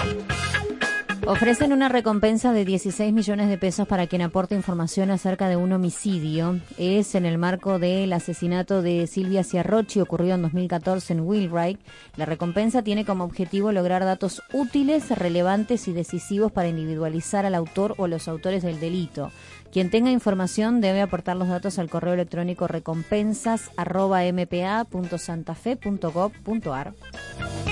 Ofrecen una recompensa de 16 millones de pesos para quien aporte información acerca de un homicidio. Es en el marco del asesinato de Silvia Ciarrochi, ocurrido en 2014 en Wheelwright. La recompensa tiene como objetivo lograr datos útiles, relevantes y decisivos para individualizar al autor o los autores del delito. Quien tenga información debe aportar los datos al correo electrónico recompensas@mpa.santafe.gov.ar.